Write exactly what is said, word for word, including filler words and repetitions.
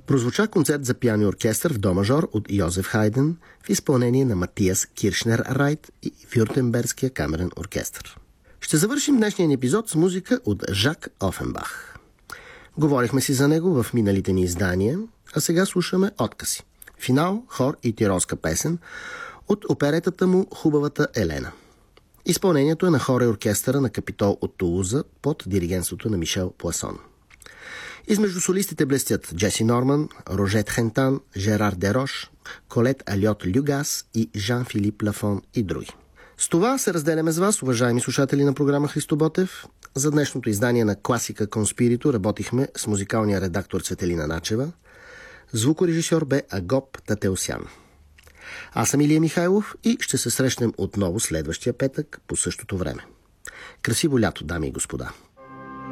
Прозвуча концерт за пиано и оркестър в до мажор от Йозеф Хайден в изпълнение на Матиас Киршнер Райт и Вюртембергския камерен оркестър. Ще завършим днешния епизод с музика от Жак Офенбах. Говорихме си за него в миналите ни издания, а сега слушаме откъси. Финал, хор и тиролска песен от оперетата му «Хубавата Елена». Изпълнението е на хора и оркестъра на Капитол от Тулуза под диригентството на Мишел Пласон. Измежду солистите блестят Джеси Норман, Рожет Хентан, Жерар Дерош, Колет Алиот Люгас и Жан-Филип Лафон и други. С това се разделяме с вас, уважаеми слушатели на програма Христо Ботев. За днешното издание на Класика Конспирито работихме с музикалния редактор Цветелина Начева. Звукорежисьор бе Агоп Татеосян. Аз съм Илия Михайлов и ще се срещнем отново следващия петък по същото време. Красиво лято, дами и господа!